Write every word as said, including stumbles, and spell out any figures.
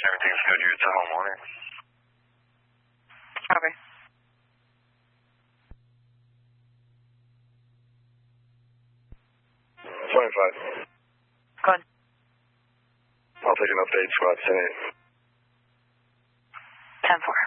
Everything's good. You're at the home owner. Copy. twenty-five. Go ahead. I'll take an update, squad ten eight. ten four.